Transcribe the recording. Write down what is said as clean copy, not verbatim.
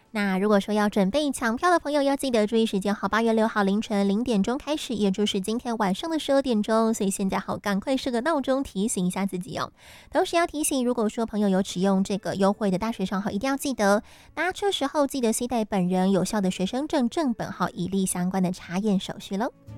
那如果说要准备抢票的朋友，要记得注意时间，好，8月6号凌晨0点钟开始，也就是今天晚上的12点钟，所以现在好，赶快设个闹钟提醒一下自己哦。同时要提醒，如果说朋友有使用这个优惠的大学生号，一定要记得搭车时候记得携带本人有效的学生证正本号，以利相关的查验手续喽。